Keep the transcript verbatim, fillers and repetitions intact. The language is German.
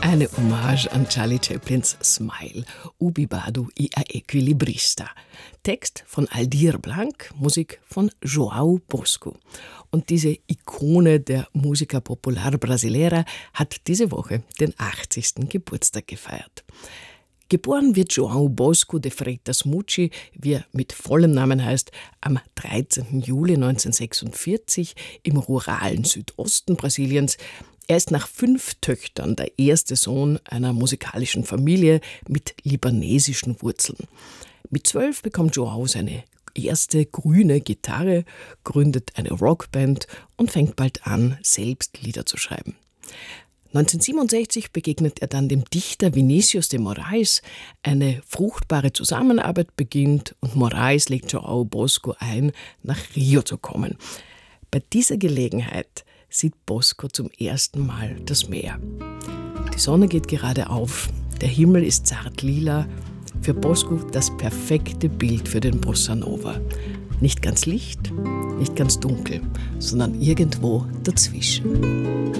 Eine Hommage an Charlie Chaplins Smile, Ubi Badu i a Equilibrista. Text von Aldir Blanc, Musik von João Bosco. Und diese Ikone der Música Popular Brasileira hat diese Woche den achtzigsten Geburtstag gefeiert. Geboren wird João Bosco de Freitas Mucci, wie er mit vollem Namen heißt, am dreizehnten Juli neunzehnhundertsechsundvierzig im ruralen Südosten Brasiliens. Er ist nach fünf Töchtern der erste Sohn einer musikalischen Familie mit libanesischen Wurzeln. Mit zwölf bekommt João seine erste grüne Gitarre, gründet eine Rockband und fängt bald an, selbst Lieder zu schreiben. neunzehnhundertsiebenundsechzig begegnet er dann dem Dichter Vinícius de Moraes. Eine fruchtbare Zusammenarbeit beginnt und Moraes legt João Bosco ein, nach Rio zu kommen. Bei dieser Gelegenheit sieht Bosco zum ersten Mal das Meer. Die Sonne geht gerade auf, der Himmel ist zart lila. Für Bosco das perfekte Bild für den Bossa Nova. Nicht ganz licht, nicht ganz dunkel, sondern irgendwo dazwischen.